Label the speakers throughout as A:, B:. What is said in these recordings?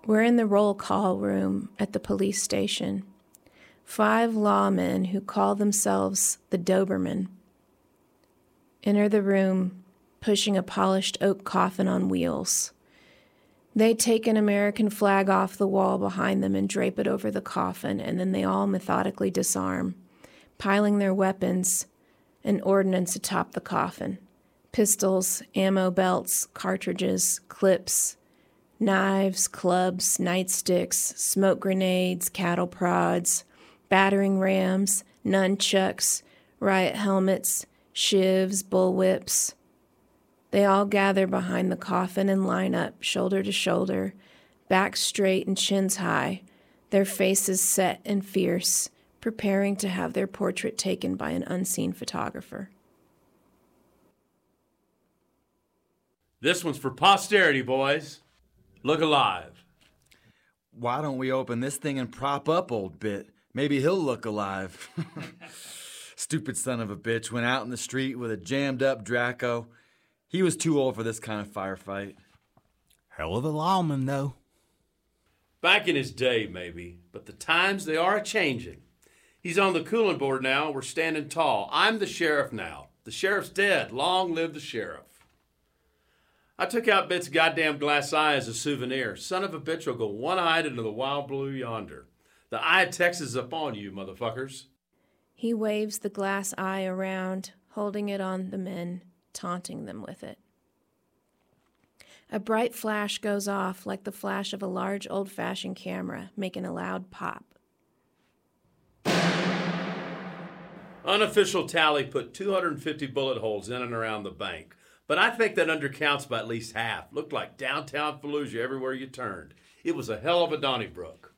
A: We're in the roll call room at the police station. 5 lawmen who call themselves the Doberman enter the room, pushing a polished oak coffin on wheels. They take an American flag off the wall behind them and drape it over the coffin, and then they all methodically disarm, piling their weapons and ordnance atop the coffin. Pistols, ammo belts, cartridges, clips, knives, clubs, nightsticks, smoke grenades, cattle prods, battering rams, nunchucks, riot helmets, shivs, bullwhips. They all gather behind the coffin and line up, shoulder to shoulder, backs straight and chins high, their faces set and fierce, preparing to have their portrait taken by an unseen photographer.
B: This one's for posterity, boys. Look alive.
C: Why don't we open this thing and prop up old Bit? Maybe he'll look alive. Stupid son of a bitch went out in the street with a jammed up Draco. He was too old for this kind of firefight.
D: Hell of a lawman, though.
B: Back in his day, maybe, but the times, they are a-changing. He's on the cooling board now. We're standing tall. I'm the sheriff now. The sheriff's dead. Long live the sheriff. I took out Bit's goddamn glass eye as a souvenir. Son of a bitch will go one-eyed into the wild blue yonder. The eye of Texas is upon you, motherfuckers.
A: He waves the glass eye around, holding it on the men, taunting them with it. A bright flash goes off like the flash of a large old-fashioned camera, making a loud pop.
B: Unofficial tally put 250 bullet holes in and around the bank. But I think that undercounts by at least half. Looked like downtown Fallujah everywhere you turned. It was a hell of a Donnybrook.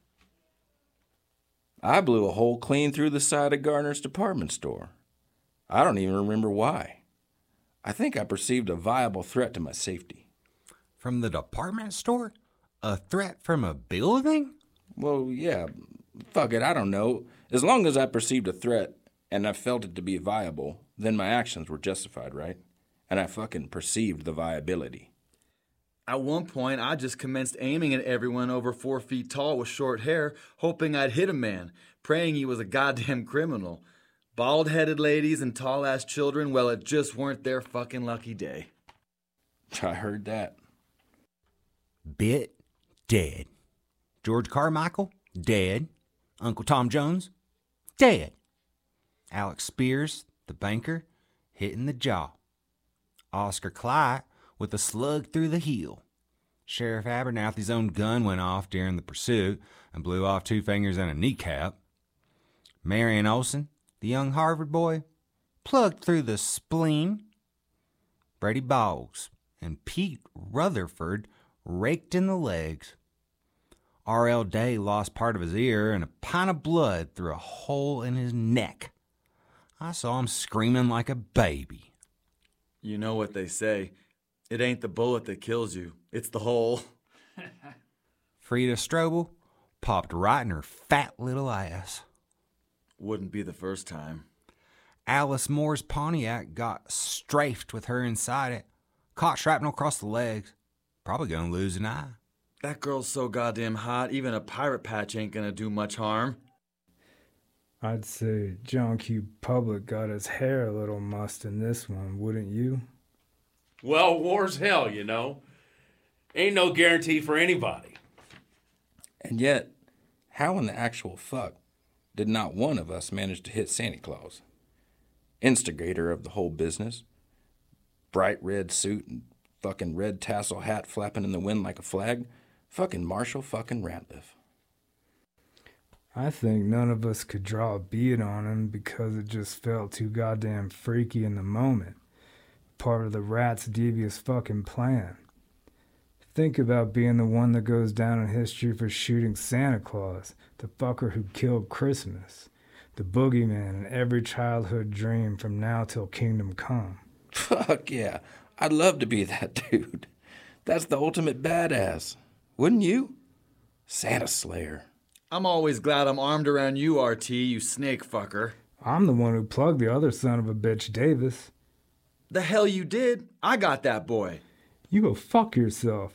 E: I blew a hole clean through the side of Gardner's department store. I don't even remember why. I think I perceived a viable threat to my safety.
D: From the department store? A threat from a building?
E: Well, yeah, fuck it, I don't know. As long as I perceived a threat and I felt it to be viable, then my actions were justified, right? And I fucking perceived the viability.
C: At one point, I just commenced aiming at everyone over 4 feet tall with short hair, hoping I'd hit a man, praying he was a goddamn criminal. Bald-headed ladies and tall-ass children, well, it just weren't their fucking lucky day.
E: I heard that.
D: Bit dead. George Carmichael dead. Uncle Tom Jones dead. Alex Spears, the banker, hit in the jaw. Oscar Clyde with a slug through the heel. Sheriff Abernathy's own gun went off during the pursuit and blew off 2 fingers and a kneecap. Marion Olson, the young Harvard boy, plugged through the spleen. Brady Boggs and Pete Rutherford raked in the legs. R.L. Day lost part of his ear and a pint of blood through a hole in his neck. I saw him screaming like a baby.
C: You know what they say. It ain't the bullet that kills you. It's the hole.
D: Frida Strobel popped right in her fat little ass.
C: Wouldn't be the first time.
D: Alice Moore's Pontiac got strafed with her inside it. Caught shrapnel across the legs. Probably gonna lose an eye.
C: That girl's so goddamn hot, even a pirate patch ain't gonna do much harm.
F: I'd say John Q. Public got his hair a little mussed in this one, wouldn't you?
B: Well, war's hell, you know. Ain't no guarantee for anybody.
E: And yet, how in the actual fuck did not one of us manage to hit Santa Claus? Instigator of the whole business. Bright red suit and fucking red tassel hat flapping in the wind like a flag. Fucking Marshall fucking Ratliff.
F: I think none of us could draw a bead on him because it just felt too goddamn freaky in the moment. Part of the rat's devious fucking plan. Think about being the one that goes down in history for shooting Santa Claus, the fucker who killed Christmas, the boogeyman in every childhood dream from now till kingdom come.
E: Fuck yeah, I'd love to be that dude. That's the ultimate badass. Wouldn't you? Santa Slayer.
C: I'm always glad I'm armed around you, RT, you snake fucker.
F: I'm the one who plugged the other son of a bitch, Davis.
C: The hell you did? I got that boy.
F: You go fuck yourself.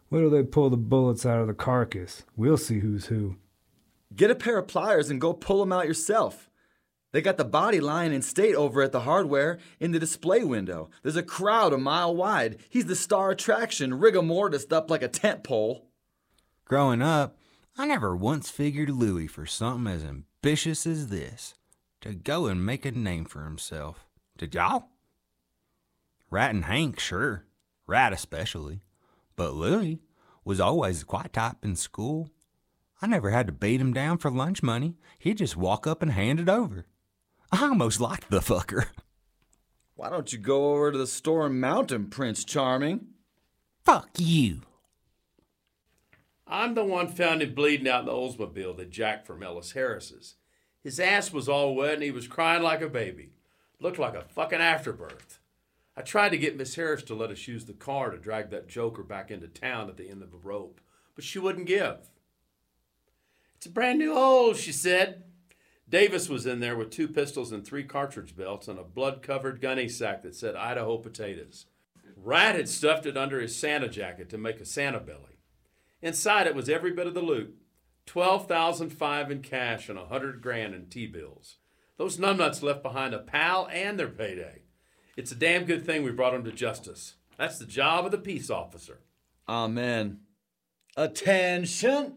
F: Wait till they pull the bullets out of the carcass. We'll see who's who.
C: Get a pair of pliers and go pull them out yourself. They got the body lying in state over at the hardware in the display window. There's a crowd a mile wide. He's the star attraction, rigor mortis up like a tent pole.
D: Growing up, I never once figured Louis for something as ambitious as this, to go and make a name for himself. Did y'all? Rat and Hank, sure. Rat especially. But Louis was always the quiet type in school. I never had to beat him down for lunch money. He'd just walk up and hand it over. I almost liked the fucker.
C: Why don't you go over to the store and mount him, Prince Charming?
D: Fuck you.
B: I'm the one found him bleeding out in the Oldsmobile that Jack from Ellis Harris's. His ass was all wet and he was crying like a baby. Looked like a fucking afterbirth. I tried to get Miss Harris to let us use the car to drag that joker back into town at the end of the rope, but she wouldn't give. It's a brand new hole, she said. Davis was in there with 2 pistols and 3 cartridge belts and a blood-covered gunny sack that said Idaho potatoes. Rat had stuffed it under his Santa jacket to make a Santa belly. Inside it was every bit of the loot. $12,500 in cash and $100,000 in T-bills. Those numbnuts left behind a pal and their payday. It's a damn good thing we brought him to justice. That's the job of the peace officer.
C: Amen. Attention!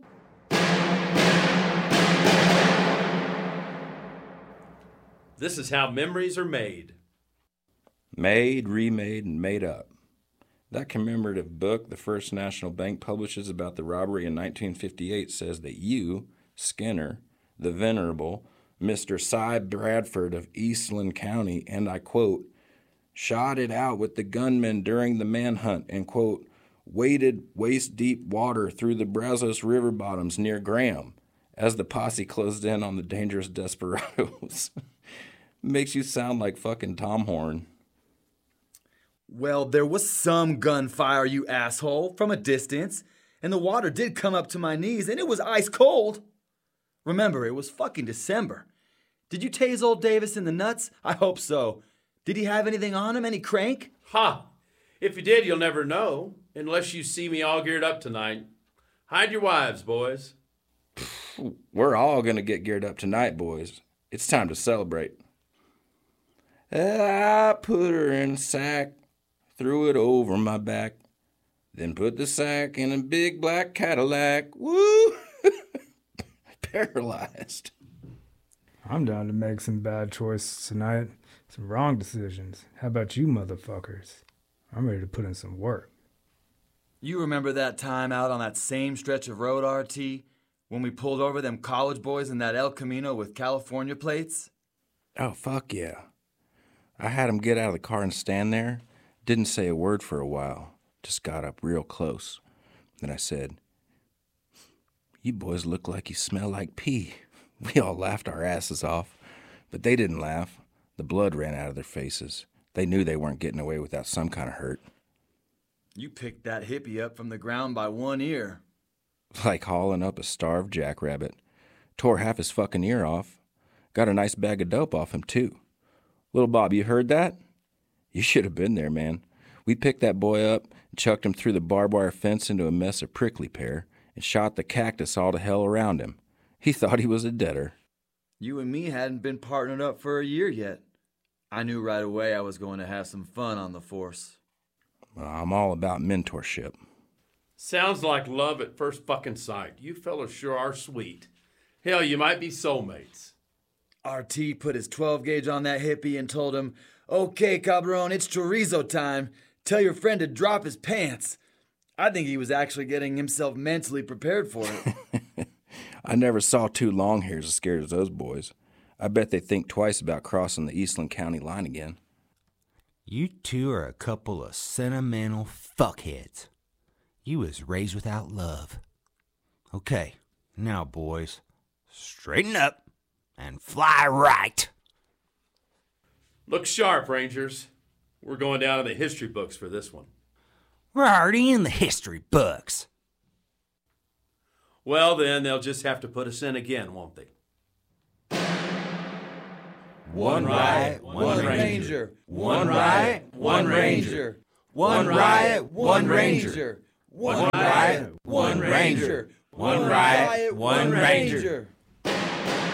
B: This is how memories are made.
E: Made, remade, and made up. That commemorative book the First National Bank publishes about the robbery in 1958 says that you, Skinner, the venerable Mr. Cy Bradford of Eastland County, and I quote, shot it out with the gunmen during the manhunt and, quote, waded waist-deep water through the Brazos River bottoms near Graham as the posse closed in on the dangerous desperados. Makes you sound like fucking Tom Horn.
C: Well, there was some gunfire, you asshole, from a distance, and the water did come up to my knees, and it was ice cold. Remember, it was fucking December. Did you tase old Davis in the nuts? I hope so. Did he have anything on him? Any crank?
B: Ha! If you did, you'll never know, unless you see me all geared up tonight. Hide your wives, boys.
E: We're all gonna get geared up tonight, boys. It's time to celebrate. I put her in a sack, threw it over my back, then put the sack in a big black Cadillac. Woo! Paralyzed.
F: I'm down to make some bad choices tonight. Some wrong decisions. How about you motherfuckers? I'm ready to put in some work.
C: You remember that time out on that same stretch of road, RT, when we pulled over them college boys in that El Camino with California plates?
E: Oh, fuck yeah. I had him get out of the car and stand there. Didn't say a word for a while. Just got up real close. Then I said, you boys look like you smell like pee. We all laughed our asses off, but they didn't laugh. The blood ran out of their faces. They knew they weren't getting away without some kind of hurt.
C: You picked that hippie up from the ground by one ear.
E: Like hauling up a starved jackrabbit. Tore half his fucking ear off. Got a nice bag of dope off him, too. Little Bob, you heard that? You should have been there, man. We picked that boy up and chucked him through the barbed wire fence into a mess of prickly pear and shot the cactus all to hell around him. He thought he was a deader.
C: You and me hadn't been partnered up for a year yet. I knew right away I was going to have some fun on the force.
E: Well, I'm all about mentorship.
B: Sounds like love at first fucking sight. You fellas sure are sweet. Hell, you might be soulmates.
C: RT put his 12 gauge on that hippie and told him, okay, cabron, it's chorizo time. Tell your friend to drop his pants. I think he was actually getting himself mentally prepared for it.
E: I never saw 2 long hairs as scared as those boys. I bet they think twice about crossing the Eastland County line again.
D: You two are a couple of sentimental fuckheads. You was raised without love. Okay, now boys, straighten up and fly right.
B: Look sharp, Rangers. We're going down in the history books for this one.
D: We're already in the history books.
B: Well, then, they'll just have to put us in again, won't they?
C: One riot, one ranger.
B: One riot, one ranger.
C: One riot, one ranger.
E: One riot, one ranger. One riot, one ranger.